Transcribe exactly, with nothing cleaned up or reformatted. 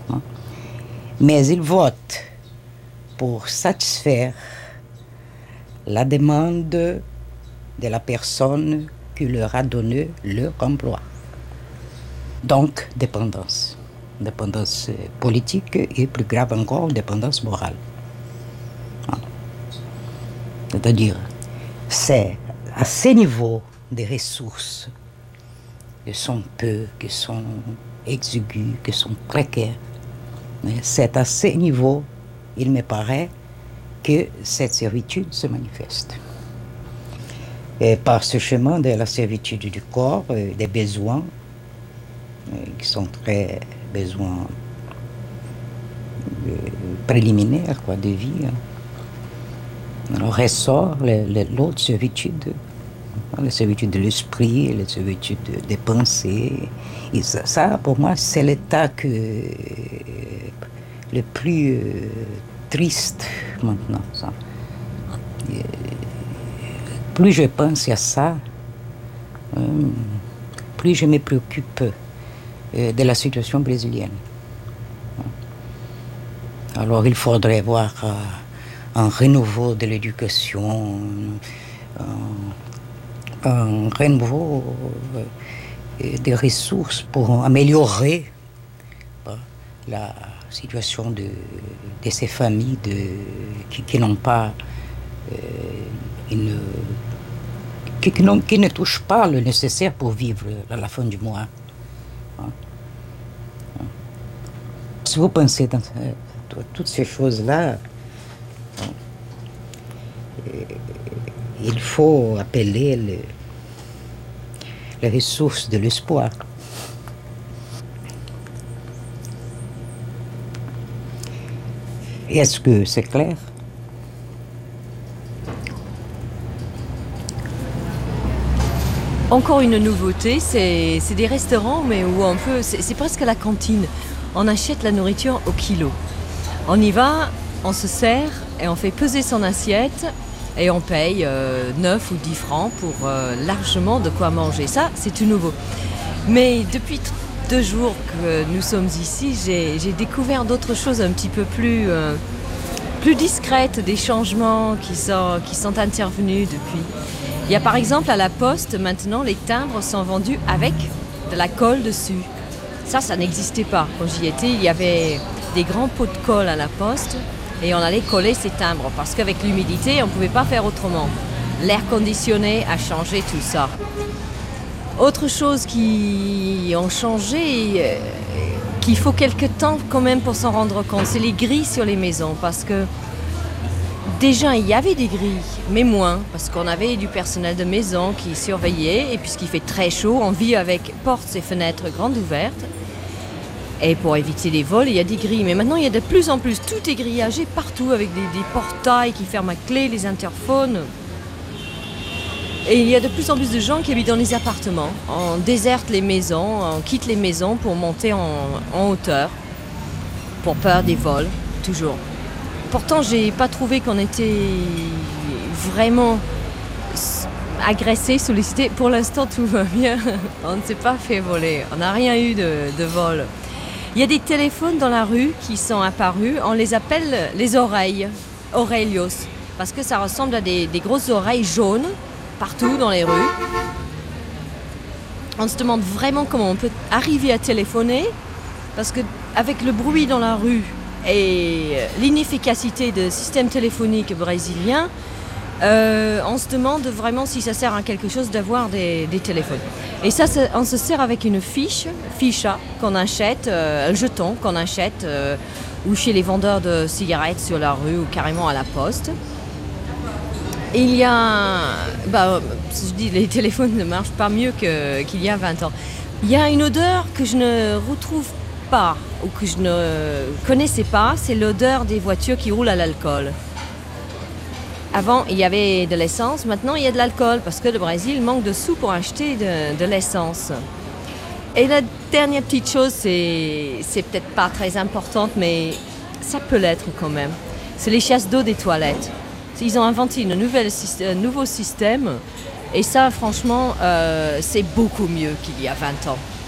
hein. Mais ils votent pour satisfaire la demande de la personne qui leur a donné leur emploi. Donc, dépendance. Dépendance politique et, plus grave encore, dépendance morale. C'est-à-dire, c'est à ces niveaux des ressources qui sont peu, qui sont exiguës, qui sont précaires. C'est à ces niveaux, il me paraît, que cette servitude se manifeste. Et par ce chemin de la servitude du corps, des besoins, qui sont très besoins préliminaires quoi, de vie, alors ressort le, le, l'autre servitude, la servitude de l'esprit, la servitude des pensées. Et ça, ça, pour moi, c'est l'état que, le plus euh, triste maintenant. Ça. Et, plus je pense à ça, euh, plus je me préoccupe euh, de la situation brésilienne. Alors il faudrait voir euh, un renouveau de l'éducation, un, un renouveau euh, des ressources pour améliorer euh, la situation de, de ces familles de, qui, qui n'ont pas euh, une, qui, qui, qui ne touchent pas le nécessaire pour vivre à la fin du mois. Si vous pensez dans toutes ces choses-là, il faut appeler le, les ressources de l'espoir. Est-ce que c'est clair? Encore une nouveauté, c'est, c'est des restaurants, mais où on peut, c'est, c'est presque la cantine. On achète la nourriture au kilo. On y va, on se sert et on fait peser son assiette et on paye euh, neuf ou dix francs pour euh, largement de quoi manger. Ça, c'est tout nouveau. Mais depuis t- deux jours que nous sommes ici, j'ai, j'ai découvert d'autres choses un petit peu plus, euh, plus discrètes, des changements qui sont, qui sont intervenus depuis. Il y a par exemple à la poste, maintenant, les timbres sont vendus avec de la colle dessus. Ça, ça n'existait pas. Quand j'y étais, il y avait des grands pots de colle à la poste et on allait coller ces timbres parce qu'avec l'humidité, on ne pouvait pas faire autrement. L'air conditionné a changé tout ça. Autre chose qui ont changé, euh, qu'il faut quelques temps quand même pour s'en rendre compte, c'est les grilles sur les maisons parce que déjà, il y avait des grilles, mais moins, parce qu'on avait du personnel de maison qui surveillait, et puisqu'il fait très chaud, on vit avec portes et fenêtres grandes ouvertes. Et pour éviter les vols, il y a des grilles. Mais maintenant, il y a de plus en plus, tout est grillagé partout, avec des, des portails qui ferment à clé, les interphones. Et il y a de plus en plus de gens qui habitent dans les appartements. On déserte les maisons, on quitte les maisons pour monter en, en hauteur, pour peur des vols, toujours. Pourtant, j'ai pas trouvé qu'on était vraiment agressé, sollicité. Pour l'instant, tout va bien. On ne s'est pas fait voler. On n'a rien eu de, de vol. Il y a des téléphones dans la rue qui sont apparus. On les appelle les oreilles, Aurelios, parce que ça ressemble à des, des grosses oreilles jaunes partout dans les rues. On se demande vraiment comment on peut arriver à téléphoner, parce que avec le bruit dans la rue et l'inefficacité du système téléphonique brésilien, euh, on se demande vraiment si ça sert à quelque chose d'avoir des, des téléphones. Et ça, on se sert avec une fiche, ficha, qu'on achète, euh, un jeton qu'on achète, euh, ou chez les vendeurs de cigarettes sur la rue, ou carrément à la poste. Et il y a, bah, je dis, les téléphones ne marchent pas mieux que, qu'il y a vingt ans. Il y a une odeur que je ne retrouve pas, ou que je ne connaissais pas, c'est l'odeur des voitures qui roulent à l'alcool. Avant, il y avait de l'essence, maintenant il y a de l'alcool, parce que le Brésil manque de sous pour acheter de, de l'essence. Et la dernière petite chose, c'est, c'est peut-être pas très importante, mais ça peut l'être quand même. C'est les chasses d'eau des toilettes. Ils ont inventé une nouvelle, un nouveau système, et ça, franchement, euh, c'est beaucoup mieux qu'il y a vingt ans.